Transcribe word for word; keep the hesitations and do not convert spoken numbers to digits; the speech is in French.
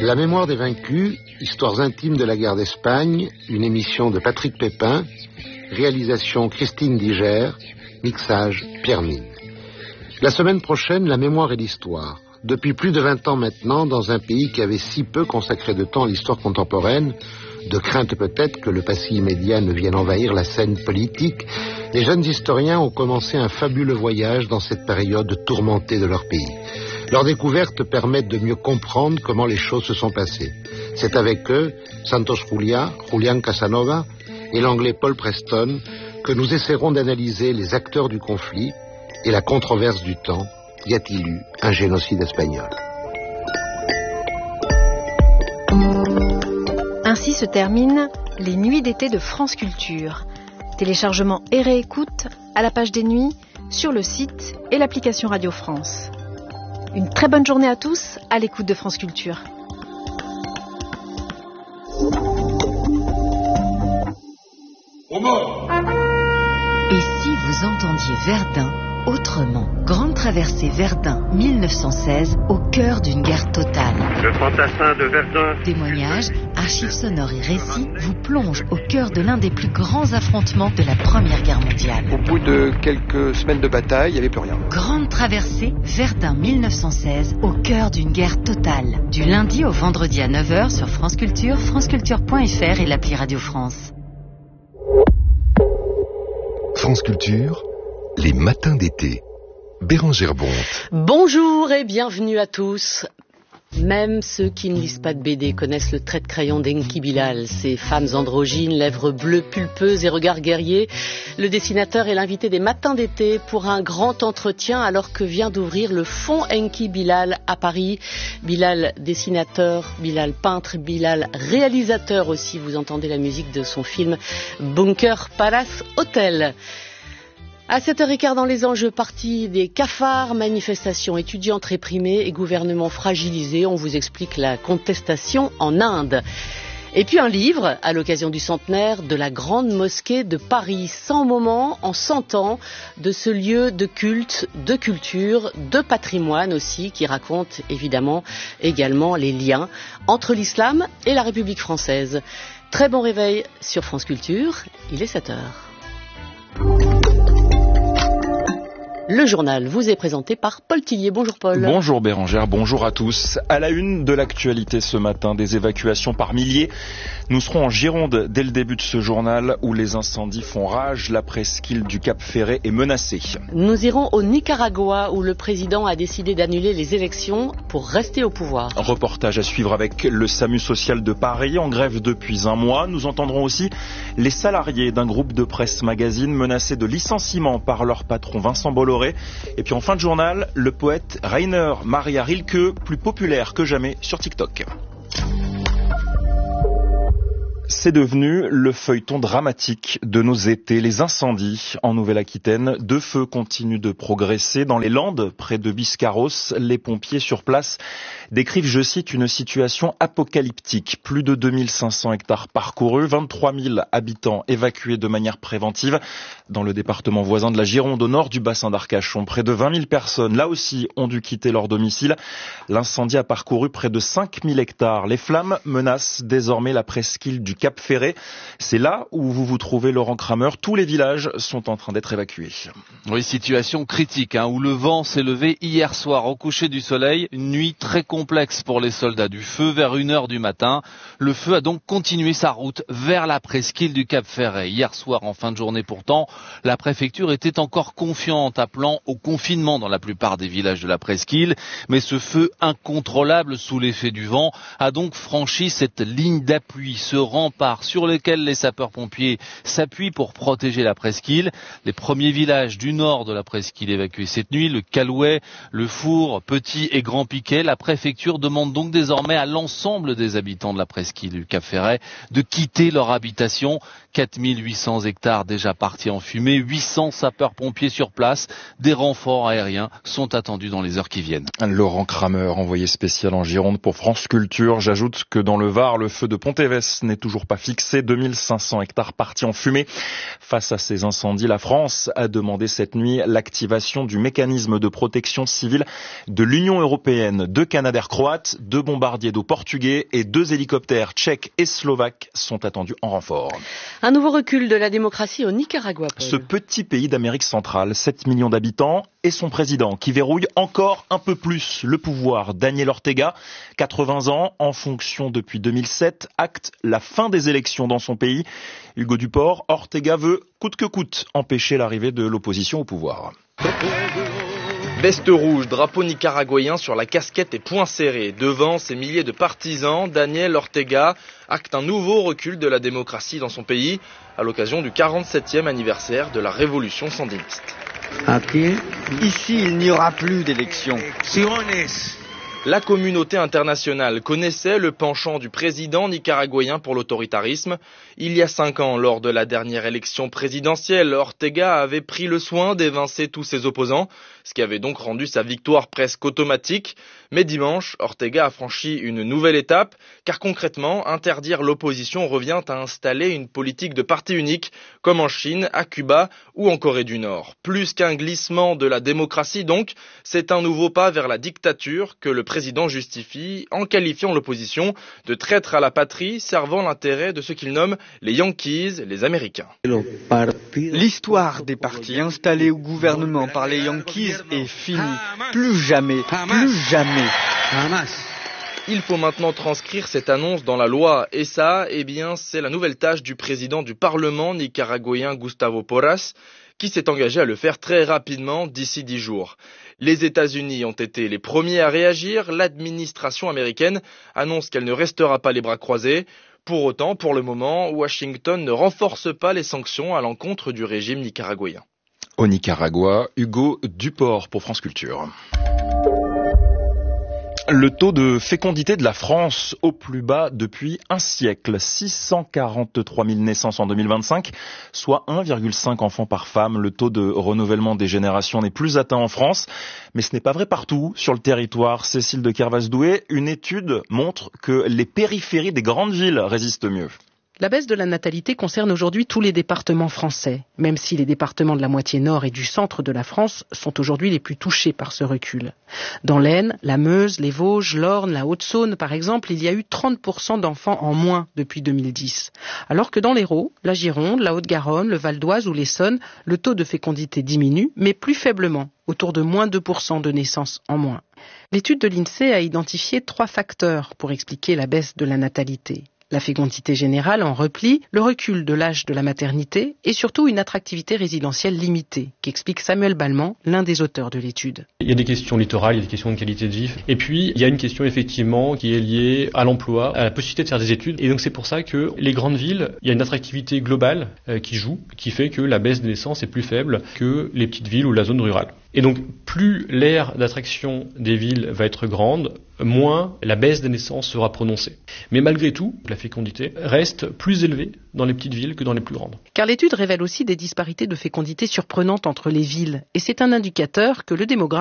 La mémoire des vaincus, histoires intimes de la guerre d'Espagne, une émission de Patrick Pépin, réalisation Christine Diger, mixage Pierre Mine. La semaine prochaine, la mémoire et l'histoire. Depuis plus de vingt ans maintenant, dans un pays qui avait si peu consacré de temps à l'histoire contemporaine, de crainte peut-être que le passé immédiat ne vienne envahir la scène politique, les jeunes historiens ont commencé un fabuleux voyage dans cette période tourmentée de leur pays. Leurs découvertes permettent de mieux comprendre comment les choses se sont passées. C'est avec eux, Santos Julia, Julian Casanova et l'anglais Paul Preston, que nous essaierons d'analyser les acteurs du conflit et la controverse du temps. Y a-t-il eu un génocide espagnol ? Ainsi se terminent les nuits d'été de France Culture. Téléchargement et réécoute à la page des nuits, sur le site et l'application Radio France. Une très bonne journée à tous à l'écoute de France Culture. Et si vous entendiez Verdun autrement? Grande traversée Verdun mille neuf cent seize, au cœur d'une guerre totale. Le fantassin de Verdun. Témoignages, archives sonores et récits vous plongent au cœur de l'un des plus grands affrontements de la Première Guerre mondiale. Au bout de quelques semaines de bataille, il n'y avait plus rien. Grande traversée Verdun mille neuf cent seize, au cœur d'une guerre totale. Du lundi au vendredi à neuf heures sur France Culture, franceculture point f r et l'appli Radio France. France Culture, les matins d'été. Bérengère Bonte. Bonjour et bienvenue à tous. Même ceux qui ne lisent pas de B D connaissent le trait de crayon d'Enki Bilal. Ces femmes androgynes, lèvres bleues pulpeuses et regards guerriers. Le dessinateur est l'invité des matins d'été pour un grand entretien alors que vient d'ouvrir le fonds Enki Bilal à Paris. Bilal dessinateur, Bilal peintre, Bilal réalisateur aussi. Vous entendez la musique de son film Bunker Palace Hotel. À sept heures quinze dans les enjeux, partie des cafards, manifestations étudiantes réprimées et gouvernement fragilisé. On vous explique la contestation en Inde. Et puis un livre, à l'occasion du centenaire de la Grande Mosquée de Paris. cent moments en cent ans de ce lieu de culte, de culture, de patrimoine aussi, qui raconte évidemment également les liens entre l'islam et la République française. Très bon réveil sur France Culture, il est sept heures. Le journal vous est présenté par Paul Tillier. Bonjour Paul. Bonjour Bérengère, bonjour à tous. À la une de l'actualité ce matin, des évacuations par milliers. Nous serons en Gironde dès le début de ce journal où les incendies font rage. La presqu'île du Cap Ferret est menacée. Nous irons au Nicaragua où le président a décidé d'annuler les élections pour rester au pouvoir. Reportage à suivre avec le SAMU social de Paris en grève depuis un mois. Nous entendrons aussi les salariés d'un groupe de presse magazine menacés de licenciement par leur patron Vincent Bolloré. Et puis en fin de journal, le poète Rainer Maria Rilke, plus populaire que jamais sur TikTok. C'est devenu le feuilleton dramatique de nos étés, les incendies en Nouvelle-Aquitaine. Deux feux continuent de progresser. Dans les Landes, près de Biscarrosse, les pompiers sur place décrivent, je cite, une situation apocalyptique. Plus de deux mille cinq cents hectares parcourus, vingt-trois mille habitants évacués de manière préventive. Dans le département voisin de la Gironde, au nord du bassin d'Arcachon, près de vingt mille personnes, là aussi, ont dû quitter leur domicile. L'incendie a parcouru près de cinq mille hectares. Les flammes menacent désormais la presqu'île du Cap Ferret. C'est là où vous vous trouvez, Laurent Kramer. Tous les villages sont en train d'être évacués. Oui, situation critique, hein, où le vent s'est levé hier soir au coucher du soleil. Une nuit très complexe pour les soldats du feu vers une heure du matin. Le feu a donc continué sa route vers la presqu'île du Cap Ferret. Hier soir, en fin de journée pourtant, la préfecture était encore confiante, appelant au confinement dans la plupart des villages de la presqu'île. Mais ce feu incontrôlable sous l'effet du vent a donc franchi cette ligne d'appui, ce rempart sur lequel les sapeurs-pompiers s'appuient pour protéger la presqu'île. Les premiers villages du nord de la presqu'île évacués cette nuit, le Calouet, le Four, Petit et Grand Piquet. La préfecture demande donc désormais à l'ensemble des habitants de la presqu'île du Cap Ferret de quitter leur habitation. quatre mille huit cents hectares déjà partis en fumée, huit cents sapeurs-pompiers sur place. Des renforts aériens sont attendus dans les heures qui viennent. Laurent Kramer, envoyé spécial en Gironde pour France Culture. J'ajoute que dans le Var, le feu de Pontévès n'est toujours toujours pas fixé. deux mille cinq cents hectares partis en fumée. Face à ces incendies, la France a demandé cette nuit l'activation du mécanisme de protection civile de l'Union européenne. Deux Canadair croates, deux bombardiers d'eau portugais et deux hélicoptères tchèques et slovaques sont attendus en renfort. Un nouveau recul de la démocratie au Nicaragua, Paul. Ce petit pays d'Amérique centrale, sept millions d'habitants, et son président qui verrouille encore un peu plus le pouvoir. Daniel Ortega, quatre-vingts ans, en fonction depuis deux mille sept, acte la fin des élections dans son pays. Hugo Duport, Ortega veut coûte que coûte empêcher l'arrivée de l'opposition au pouvoir. Veste rouge, drapeau nicaraguayen sur la casquette et poings serrés. Devant ces milliers de partisans, Daniel Ortega acte un nouveau recul de la démocratie dans son pays à l'occasion du quarante-septième anniversaire de la révolution sandiniste. Ici, il n'y aura plus d'élections. La communauté internationale connaissait le penchant du président nicaraguayen pour l'autoritarisme. Il y a cinq ans, lors de la dernière élection présidentielle, Ortega avait pris le soin d'évincer tous ses opposants, ce qui avait donc rendu sa victoire presque automatique. Mais dimanche, Ortega a franchi une nouvelle étape, car concrètement, interdire l'opposition revient à installer une politique de parti unique, comme en Chine, à Cuba ou en Corée du Nord. Plus qu'un glissement de la démocratie donc, c'est un nouveau pas vers la dictature que le président justifie en qualifiant l'opposition de traître à la patrie, servant l'intérêt de ce qu'il nomme les Yankees, les Américains. L'histoire des partis installés au gouvernement par les Yankees est finie. Plus jamais, plus jamais. Il faut maintenant transcrire cette annonce dans la loi. Et ça, eh bien, c'est la nouvelle tâche du président du Parlement nicaraguayen Gustavo Porras, qui s'est engagé à le faire très rapidement d'ici dix jours. Les États-Unis ont été les premiers à réagir. L'administration américaine annonce qu'elle ne restera pas les bras croisés. Pour autant, pour le moment, Washington ne renforce pas les sanctions à l'encontre du régime nicaraguayen. Au Nicaragua, Hugo Duport pour France Culture. Le taux de fécondité de la France au plus bas depuis un siècle, six cent quarante-trois mille naissances en deux mille vingt-cinq, soit un virgule cinq enfants par femme. Le taux de renouvellement des générations n'est plus atteint en France, mais ce n'est pas vrai partout sur le territoire. Cécile de Kervas-Doué, une étude montre que les périphéries des grandes villes résistent mieux. La baisse de la natalité concerne aujourd'hui tous les départements français, même si les départements de la moitié nord et du centre de la France sont aujourd'hui les plus touchés par ce recul. Dans l'Aisne, la Meuse, les Vosges, l'Orne, la Haute-Saône par exemple, il y a eu trente pour cent d'enfants en moins depuis deux mille dix. Alors que dans l'Hérault, la Gironde, la Haute-Garonne, le Val d'Oise ou l'Essonne, le taux de fécondité diminue, mais plus faiblement, autour de moins deux pour cent de naissances en moins. L'étude de l'INSEE a identifié trois facteurs pour expliquer la baisse de la natalité. La fécondité générale en repli, le recul de l'âge de la maternité et surtout une attractivité résidentielle limitée, qu'explique Samuel Balmand, l'un des auteurs de l'étude. Il y a des questions littorales, il y a des questions de qualité de vie. Et puis, il y a une question effectivement qui est liée à l'emploi, à la possibilité de faire des études. Et donc c'est pour ça que les grandes villes, il y a une attractivité globale euh, qui joue, qui fait que la baisse des naissances est plus faible que les petites villes ou la zone rurale. Et donc, plus l'aire d'attraction des villes va être grande, moins la baisse des naissances sera prononcée. Mais malgré tout, la fécondité reste plus élevée dans les petites villes que dans les plus grandes. Car l'étude révèle aussi des disparités de fécondité surprenantes entre les villes. Et c'est un indicateur que le démographe